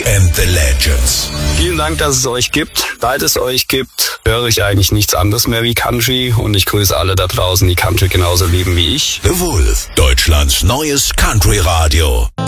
and the Legends. Vielen Dank, dass es euch gibt. Seit es euch gibt, höre ich eigentlich nichts anderes mehr wie Country und ich grüße alle da draußen, die Country genauso lieben wie ich. The Wolf, Deutschlands neues Country-Radio.